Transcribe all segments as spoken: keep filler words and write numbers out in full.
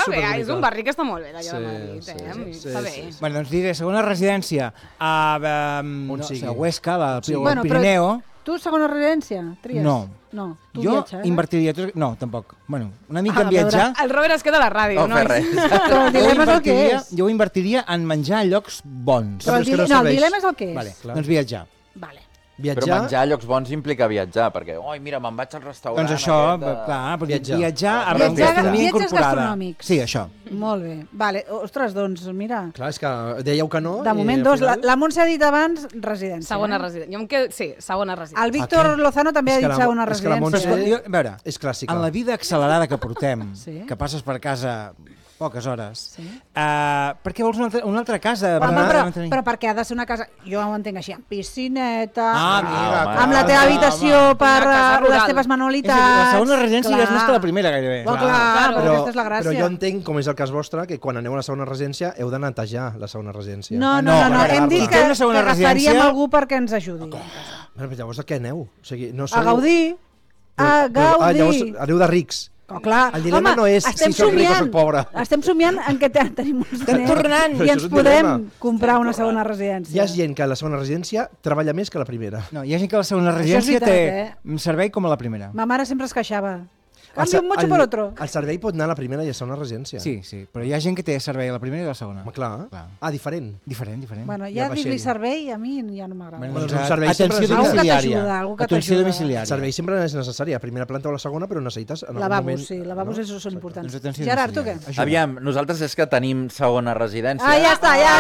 bé, és un barri que està molt bé, d'allò de Madrid, eh? Està bé. Bueno, doncs diré, segona residència a Huesca, al Pirineu. Tu, segona residència, tries? No. No, tu jo viatjar, eh? invertiria... No, tampoc. Bueno, una mica en viatjar... El Robert es queda a la ràdio, no? No fer res. Però el dilema és el que és. Jo ho invertiria en menjar a llocs bons. Però el, no, el dilema és el que és. Vale, doncs viatjar. Vale. Viatjar... Però menjar a llocs bons implica viatjar, perquè, oi, mira, me'n vaig al restaurant... Doncs això, de... clar, viatjar, viatjar a amb gastronomia incorporada. Gastronòmics. Sí, això. Molt bé. Vale, ostres, doncs, mira... Clar, és que dèieu que no... De moment, dos. La, la Montse ha dit abans residència. Segona eh? residència. Jo em quedo... Sí, segona residència. El Víctor okay. Lozano també ha dit la, segona residència. És que la Montse... Eh? Jo, a veure, és clàssica. En la vida accelerada que portem, sí? que passes per casa... poques hores. Sí. Uh, per què vols una altra, una altra casa? Home, però, però, però perquè ha de ser una casa... Jo ho entenc així, amb piscineta, ah, mira, ah, amb la teva habitació home. Per uh, les teves manualitats... La segona residència ja és més que la primera, gairebé. Clar, clar, clar, però, però aquesta és la gràcia. Però jo entenc, com és el cas vostre, que quan aneu a la segona residència heu de netejar la segona residència. No, no, no, no, no. hem dit que, que agafaríem algú perquè ens ajudi. Però llavors a què aneu? O sigui, no sou... A gaudir, a gaudir. Ah, llavors aneu de rics. Oh, clar. El dilema home, no és si soc ric o soc pobre. Estem somiant en què tenim uns diners i ens podem comprar una segona residència. Hi ha gent que a la segona residència treballa més que a la primera. No, hi ha gent que a la segona residència té eh? servei com a la primera. Ma mare sempre es queixava. Canvia un mucho por otro. El servei pot anar a la primera i a la segona residència. Sí, sí, però hi ha gent que té servei a la primera i a la segona. Ma, clar. clar. Ah, diferent. Diferent, diferent. Bueno, ja dir-li servei a mi ja no m'agrada. Bueno, doncs, servei atenció domiciliària. Atenció domiciliària. El servei sempre és necessari, a primera planta o a la segona, però necessites en algun moment... Lavabos, sí, lavabos no? són importants. Doncs Gerard, tu què? Aviam, nosaltres és que tenim segona residència. Ah, ja està, ja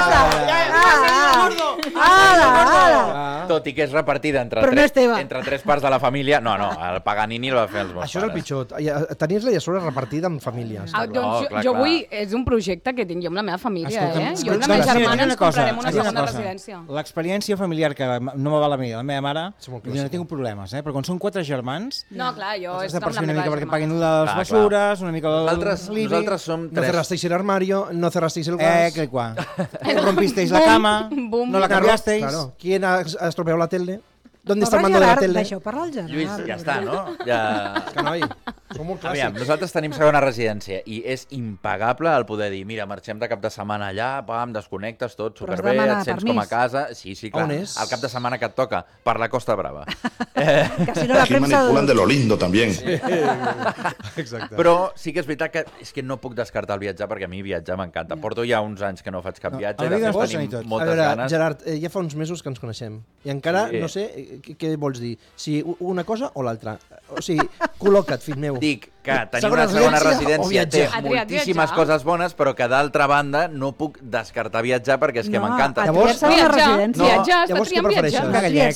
està. Ala, ala. Tot i que és repartida entre entre tres parts de la família. No, no, el Paganini el va fer els meus pares. Això és el pitjor. Tenir-la ja sobre repartida amb famílies. Ah, doncs oh, clar, jo clar. vull, és un projecte que tinc jo amb la meva família, Escolta, eh? Jo amb la meva germana ens comprarem una segona residència. L'experiència familiar que no me va la meva, la meva mare, jo no tinc problemes, eh? Però quan són quatre germans... No, clar, jo és amb la una meva mica perquè paguin les basures, una mica del libi... Nosaltres som tres... No cerrasteis el armario, no cerrasteis el gas... Eh, que cuá. Rompisteis la cama, no la cambiasteis... Claro. ¿Quién ha estropeado la tele? ¿Dónde está el mando de la tele? Deixeu parlar el Gerard. Lluís, ja està, no? Ja... És que noi, som molt clàssics. Aviam, nosaltres tenim segona residència i és impagable el poder dir, mira, marxem de cap de setmana allà, pam, desconnectes tot, superbé, et sents com a casa... Sí, sí, clar. On és? El cap de setmana que et toca, per la Costa Brava. eh... Que si no la Aquí manipulan de lo lindo, también. Sí. Exacte. Però sí que és veritat que és que no puc descartar el viatjar, perquè a mi viatjar m'encanta. Yeah. Porto ja uns anys que no faig cap no, viatge, de fet tenim moltes veure, ganes. Gerard, eh, ja fa uns mesos que ens coneixem i encara sí. no sé què, què vols dir. Si una cosa o l'altra. O sigui, col·loca't, fill meu. Dic que tenir segona una segona residència té moltíssimes coses bones, però que d'altra banda no puc descartar viatjar perquè és que no, m'encanta. Llavors, viatjar, no, viatjar, llavors què prefereixes?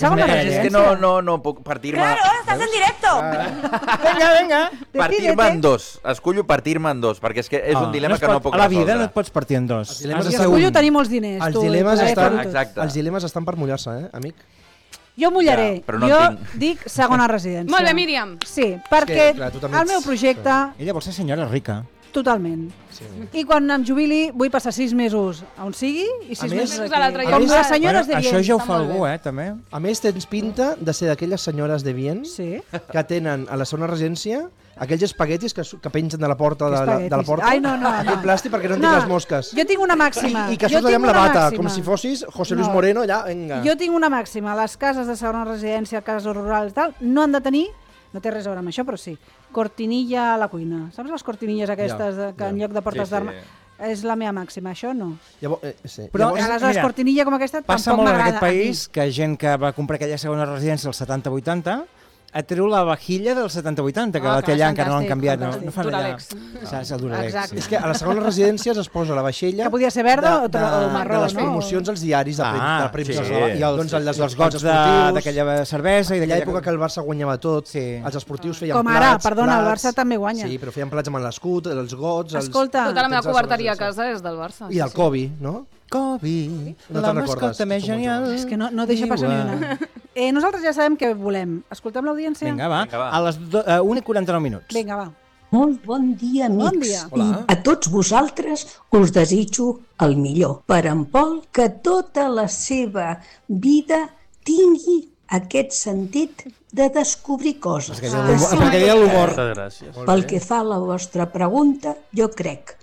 És que no, no, no puc partir-me... Claro, ahora estás en directo! Ah. Venga, venga! Partir-me en dos. Escollo partir-me en dos, perquè és que és ah, un dilema no que pot, no puc resoldre. A la resoldre. vida no et pots partir en dos. Escollo tenir molts diners. Els tu, dilemes, tu, estan, els dilemes estan per mullar-se, eh, amic? Jo mullaré. Ja, no jo tinc. dic segona residència. Molt bé, Míriam. Sí, perquè que, clar, el meu projecte... Ella vol ser senyora rica. Totalment. Sí. I quan em jubili vull passar sis mesos on sigui i sis més, mesos a l'altre aquí. Com les senyores bueno, de bien. Això ja ho fa algú, eh, també. A més, tens pinta de ser d'aquelles senyores de bien sí. que tenen a la segona residència aquells espaguetis que, que pengen de la porta de la, de la porta. Ai, no, no, no. Aquell plàstic perquè no en no, tinc les mosques. Jo tinc una màxima. I, i que surts allà amb la bata, màxima. Com si fossis José Luis no. Moreno, allà, venga. Jo tinc una màxima. Les cases de segona residència, cases rurals i tal, no han de tenir, no té res a veure amb això, però sí, cortinilla a la cuina. Saps les cortinilles aquestes ja, que ja. en lloc de portes sí, d'arma... Sí. És la meva màxima, això no. Llavors, eh, sí. Però Llavors, aleshores, mira, cortinilla com aquesta tampoc passa molt en aquest país a que gent que va comprar aquella segona residència als setanta vuitanta et treu la vajilla del setanta vuitanta, que oh, la té allà encara no l'han canviat. No, no fan allà. Saps, el Duralex. Sí. És que a les segones residències es posa la vaixella... Que podia ser verda de, de, o marró, de les promocions no? als diaris de, ah, de premsa. Sí, sí. I els, doncs, els, els gots d'aquella cervesa... I l'època que el Barça guanyava tot, sí. els esportius feien com plats... Com ara, perdona, plats, el Barça també guanya. Sí, però feien plats amb l'escut, els gots... Escolta... Tota la meva coberteria a casa és del Barça. I el Kobe, no? Kobe, no la mascota més genial. És que no, no deixa passar ni una. Eh, nosaltres ja sabem què volem. Escoltem l'audiència? Vinga, va. Vinga, va. A les uh, una i quaranta-nou minuts. Vinga, va. Molt bon dia, amics. Bon dia. I a tots vosaltres us desitjo el millor. Per en Pol, que tota la seva vida tingui aquest sentit de descobrir coses. Perquè hi ha l'humor. Pel que fa a la vostra pregunta, jo crec